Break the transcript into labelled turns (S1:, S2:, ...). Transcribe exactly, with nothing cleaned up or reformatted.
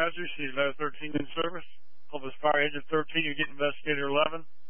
S1: Supervisor, She's letter thirteen in service. Office Fire Engine thirteen, you get Investigator eleven.